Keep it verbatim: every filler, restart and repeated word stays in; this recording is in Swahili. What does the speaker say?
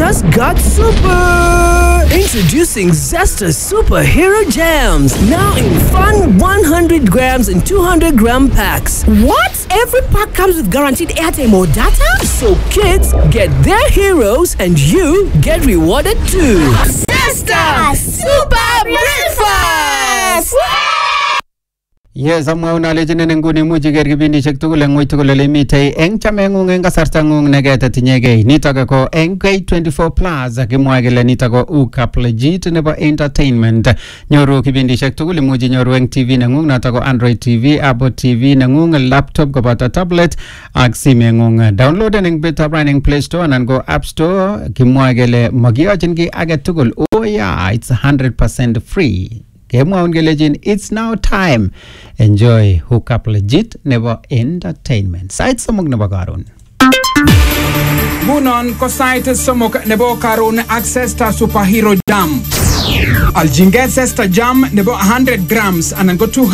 just got super! Introducing Zesta Superhero Jams. Now in fun one hundred grams and two hundred gram packs. What? Every pack comes with guaranteed airtime or data? So kids get their heroes and you get rewarded too. Zesta Super Breakfast! Yes, amwa unalejene nguni muji ger kibindi chek tugul eng tugul le mitei eng chamengung eng kasarta ngung negete tinyegei nitok ko eng K twenty-four plus kimwa kele nitok ko ukap legit nebo entertainment nyoru kibindi chek tugul muji nyoru eng T V nengung notok ko Android T V, Apple T V nengung, laptop koboto tablet ak simengung. Download eng beta branding Play Store anan go App Store. Kimwa kele magiyochin ki age tugul. Oh yeah, it's one hundred percent free. It's now time. Enjoy Hookup Legit nebo entertainment. Site somok nebo karon. Bunon ko site somok nebo karon access ta superhero jam. Aljinget Zesta jam nebo one hundred grams anan go two